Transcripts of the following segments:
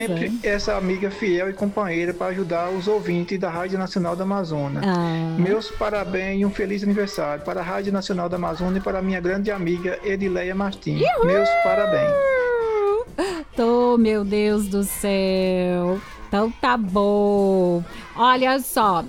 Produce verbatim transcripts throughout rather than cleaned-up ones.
Sempre essa amiga fiel e companheira para ajudar os ouvintes da Rádio Nacional da Amazônia. Ah. Meus parabéns e um feliz aniversário para a Rádio Nacional da Amazônia e para a minha grande amiga Edileia Martins. Uhul! Meus parabéns. Tô, meu Deus do céu. Então tá bom. Olha só,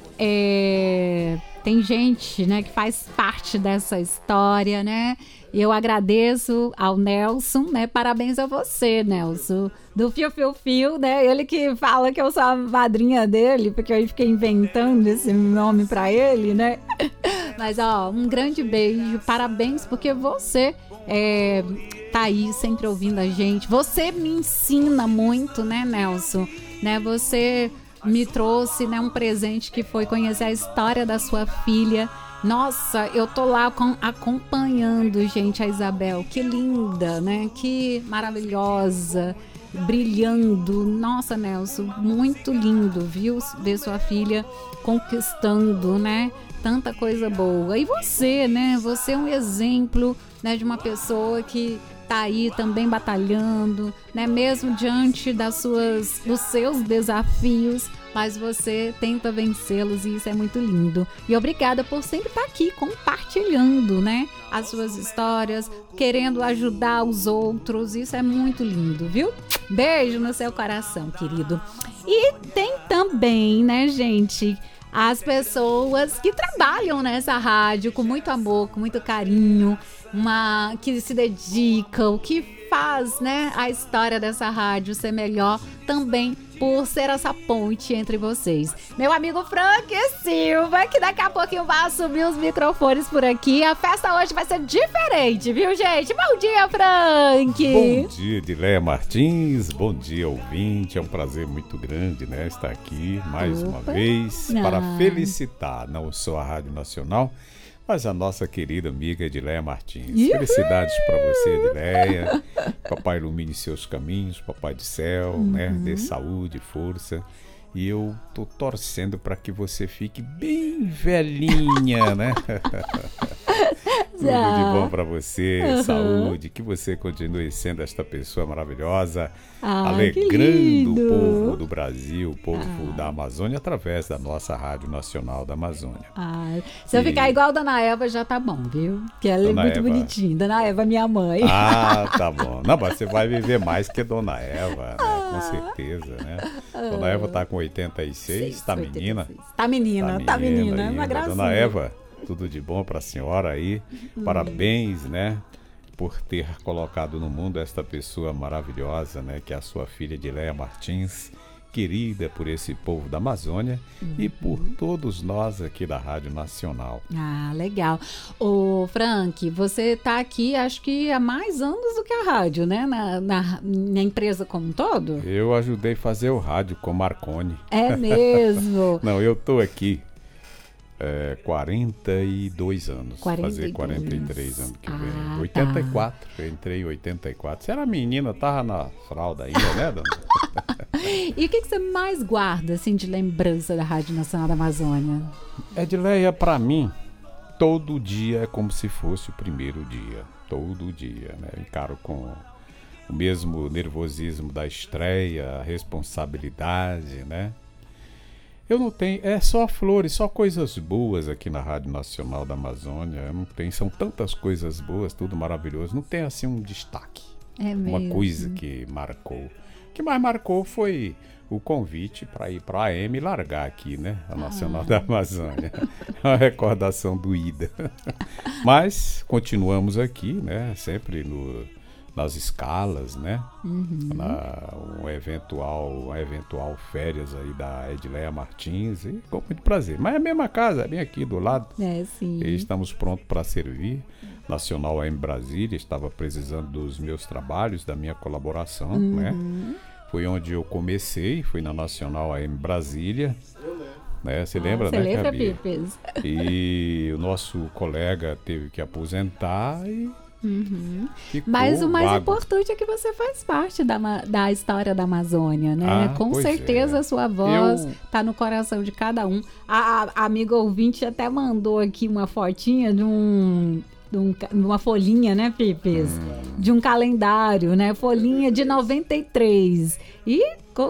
é... tem gente, né, que faz parte dessa história, né? E eu agradeço ao Nelson, né? Parabéns a você, Nelson. Do Fio Fio Fio, né? Ele que fala que eu sou a madrinha dele, porque eu fiquei inventando esse nome pra ele, né? Mas, ó, um grande beijo. Parabéns, porque você é, tá aí sempre ouvindo a gente. Você me ensina muito, né, Nelson? Né? Você me trouxe, né, um presente que foi conhecer a história da sua filha. Nossa, eu tô lá com, acompanhando, gente, a Isabel. Que linda, né? Que maravilhosa, brilhando. Nossa, Nelson, muito lindo, viu? Ver sua filha conquistando, né? Tanta coisa boa. E você, né? Você é um exemplo, né, de uma pessoa que tá aí também batalhando, né? Mesmo diante das suas, dos seus desafios, mas você tenta vencê-los e isso é muito lindo. E obrigada por sempre estar aqui compartilhando, né, as suas histórias, querendo ajudar os outros. Isso é muito lindo, viu? Beijo no seu coração, querido. E tem também, né, gente, as pessoas que trabalham nessa rádio com muito amor, com muito carinho, uma, que se dedicam, que faz, né, a história dessa rádio ser melhor também por ser essa ponte entre vocês. Meu amigo Frank Silva, que daqui a pouquinho vai assumir os microfones por aqui. A festa hoje vai ser diferente, viu, gente? Bom dia, Frank! Bom dia, Edileia Martins. Bom dia, ouvinte. É um prazer muito grande, né, estar aqui mais Opa. uma vez ah. para felicitar não só a Rádio Nacional, mas a nossa querida amiga Edileia Martins. Uhul! Felicidades para você, Edileia. Papai ilumine seus caminhos, papai do céu, uhum. né? Dê saúde, força. E eu tô torcendo para que você fique bem velhinha, né? Tudo de bom para você, uhum. saúde, que você continue sendo esta pessoa maravilhosa, ah, alegrando o povo do Brasil, o povo ah. da Amazônia, através da nossa Rádio Nacional da Amazônia. Ah, se e... eu ficar igual a Dona Eva, já tá bom, viu? Que ela Dona é muito Eva... bonitinha. Dona Eva, minha mãe. Ah, tá bom. Não, mas você vai viver mais que Dona Eva, né? Ah. Com certeza, né? Ah. Dona Eva tá com oitenta e seis, Seis, tá menina? Tá menina, tá menina, tá menina, uma gracinha. Dona Eva, tudo de bom para a senhora aí. Hum. Parabéns, né, por ter colocado no mundo esta pessoa maravilhosa, né, que é a sua filha Edileia Martins, querida por esse povo da Amazônia uhum. e por todos nós aqui da Rádio Nacional. Ah, legal. Ô, Frank, você tá aqui, acho que há mais anos do que a rádio, né, na, na, na empresa como um todo? Eu ajudei a fazer o rádio com Marconi. É mesmo? Não, eu tô aqui. É, quarenta e dois anos, quarenta e dois. Fazer quarenta e três anos que vem. Ah, oitenta e quatro, tá. Eu entrei em oitenta e quatro. Você era menina, tava na fralda ainda, né, dona? E o que, que você mais guarda, assim, de lembrança da Rádio Nacional da Amazônia? Edileia, pra mim, todo dia é como se fosse o primeiro dia. Todo dia, né? Eu encaro com o mesmo nervosismo da estreia, a responsabilidade, né? Eu não tenho, é só flores, só coisas boas aqui na Rádio Nacional da Amazônia. Não tem, são tantas coisas boas, tudo maravilhoso. Não tem assim um destaque. É mesmo. Uma coisa que marcou. O que mais marcou foi o convite para ir para a A M e largar aqui, né? A Nacional ah. da Amazônia. Uma recordação doída. Mas continuamos aqui, né? Sempre no... nas escalas, né? Uhum. Na, um eventual, uma eventual férias aí da Edileia Martins, e com muito prazer. Mas é a mesma casa, é bem aqui do lado. É, sim. E estamos prontos para servir. Nacional A M Brasília estava precisando dos meus trabalhos, da minha colaboração, uhum. né? Foi onde eu comecei, fui na Nacional A M Brasília. Eu lembro. Né? Você ah, lembra, você né, lembra, Gabi? Pipes? E o nosso colega teve que aposentar e Uhum. Mas o mais vago. importante é que você faz parte da, da história da Amazônia, né? Ah, Com certeza é. a sua voz Eu... tá no coração de cada um. A, a amiga ouvinte até mandou aqui uma fotinha de um... De, um, de uma folhinha, né, Pipes? Hum. De um calendário, né? Folhinha de noventa e três. E